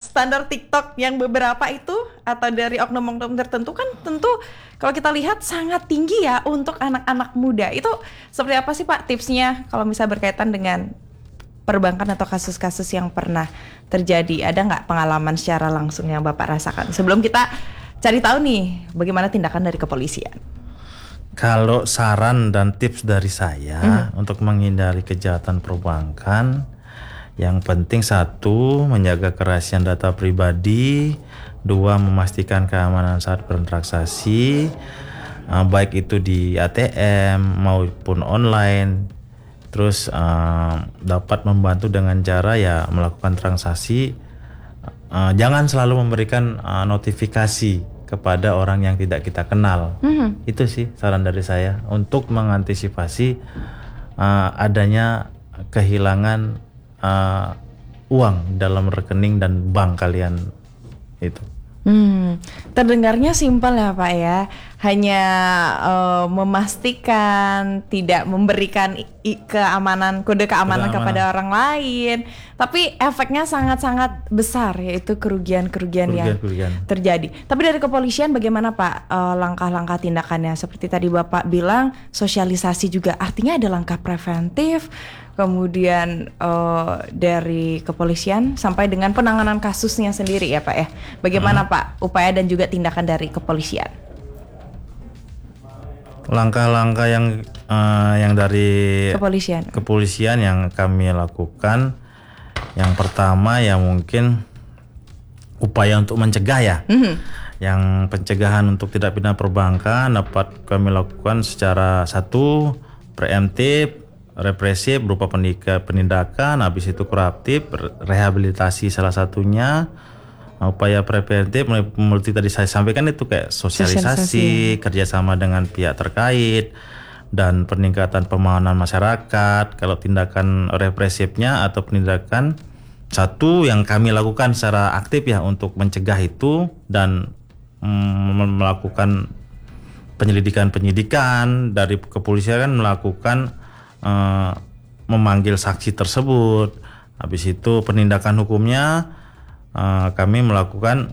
standar TikTok yang beberapa itu atau dari oknum-oknum tertentu kan tentu kalau kita lihat sangat tinggi ya untuk anak-anak muda. Itu seperti apa sih Pak tipsnya kalau misalnya berkaitan dengan perbankan atau kasus-kasus yang pernah terjadi? Ada nggak pengalaman secara langsung yang Bapak rasakan? Sebelum kita cari tahu nih bagaimana tindakan dari kepolisian. Kalau saran dan tips dari saya untuk menghindari kejahatan perbankan, yang penting satu, menjaga kerahasiaan data pribadi, dua, memastikan keamanan saat bertransaksi, baik itu di ATM maupun online. Terus dapat membantu dengan cara ya melakukan transaksi, jangan selalu memberikan notifikasi kepada orang yang tidak kita kenal. Itu sih saran dari saya untuk mengantisipasi adanya kehilangan uang dalam rekening dan bank kalian itu. Terdengarnya simpel ya Pak ya, hanya memastikan tidak memberikan kode keamanan kepada orang lain, tapi efeknya sangat-sangat besar, yaitu kerugian yang terjadi. Tapi dari kepolisian bagaimana Pak langkah-langkah tindakannya? Seperti tadi Bapak bilang sosialisasi juga, artinya ada langkah preventif. Kemudian dari kepolisian sampai dengan penanganan kasusnya sendiri ya Pak ya. Bagaimana Pak upaya dan juga tindakan dari kepolisian? Langkah-langkah yang dari kepolisian yang kami lakukan, yang pertama ya mungkin upaya untuk mencegah ya. Yang pencegahan untuk tindak pidana perbankan dapat kami lakukan secara satu, preemptif, represif berupa penindakan, habis itu kuratif, rehabilitasi salah satunya. Upaya preventif multi tadi saya sampaikan itu kayak sosialisasi, kerjasama dengan pihak terkait, dan peningkatan pemahaman masyarakat. Kalau tindakan represifnya atau penindakan, satu yang kami lakukan secara aktif ya untuk mencegah itu dan melakukan penyidikan dari kepolisian kan melakukan memanggil saksi tersebut. Habis itu penindakan hukumnya kami melakukan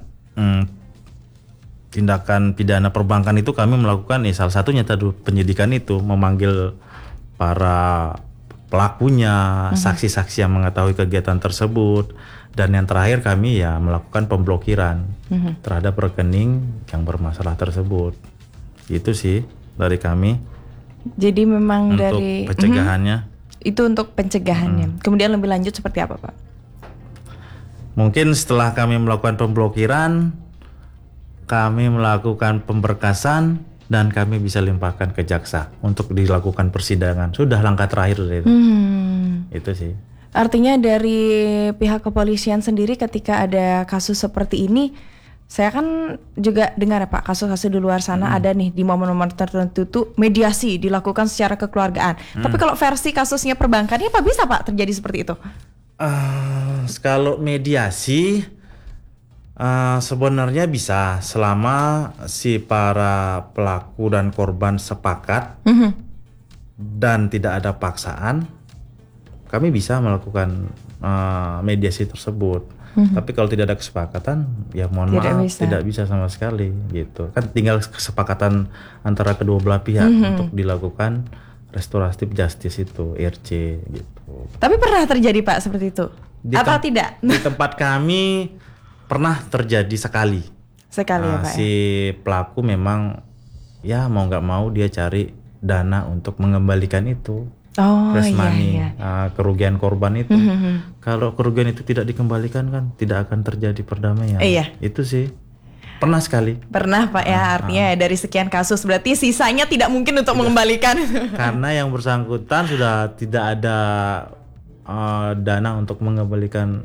tindakan pidana perbankan itu kami melakukan salah satunya tadi penyidikan itu, memanggil para pelakunya, saksi-saksi yang mengetahui kegiatan tersebut, dan yang terakhir kami ya melakukan pemblokiran terhadap rekening yang bermasalah tersebut. Itu sih dari kami. Jadi memang untuk dari pencegahannya. Itu untuk pencegahannya. Kemudian lebih lanjut seperti apa Pak? Mungkin setelah kami melakukan pemblokiran, kami melakukan pemberkasan dan kami bisa limpahkan ke jaksa untuk dilakukan persidangan. Sudah langkah terakhir itu. Itu sih. Artinya dari pihak kepolisian sendiri ketika ada kasus seperti ini, saya kan juga dengar ya Pak, kasus-kasus di luar sana ada nih di momen-momen tertentu tuh mediasi dilakukan secara kekeluargaan. Tapi kalau versi kasusnya perbankannya apa bisa Pak terjadi seperti itu? Kalau mediasi sebenarnya bisa selama si para pelaku dan korban sepakat dan tidak ada paksaan, kami bisa melakukan mediasi tersebut. Tapi kalau tidak ada kesepakatan, ya mohon maaf tidak bisa sama sekali gitu. Kan tinggal kesepakatan antara kedua belah pihak untuk dilakukan restoratif justice itu, RC gitu. Tapi pernah terjadi Pak seperti itu? Atau tidak? Di tempat kami pernah terjadi sekali. Sekali ya Pak. Si pelaku memang ya mau nggak mau dia cari dana untuk mengembalikan itu. Fresh money, kerugian korban itu. Kalau kerugian itu tidak dikembalikan kan tidak akan terjadi perdamaian. Itu sih pernah sekali. Pernah Pak ya, artinya dari sekian kasus berarti sisanya tidak mungkin untuk mengembalikan. Karena yang bersangkutan sudah tidak ada dana untuk mengembalikan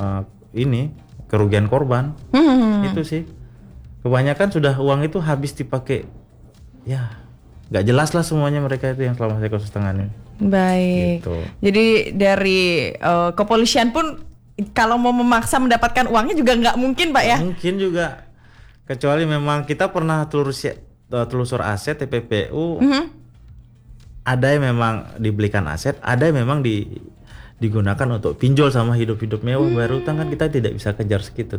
kerugian korban. Itu sih. Kebanyakan sudah uang itu habis dipakai, ya nggak jelas lah semuanya mereka itu yang selama saya kasus tangani. Baik. Gitu. Jadi dari kepolisian pun kalau mau memaksa mendapatkan uangnya juga nggak mungkin Pak ya? Mungkin juga, kecuali memang kita pernah telusur aset TPPU. Ada yang memang dibelikan aset, ada yang memang digunakan untuk pinjol sama hidup-hidup mewah, bayar utang kan kita tidak bisa kejar segitu.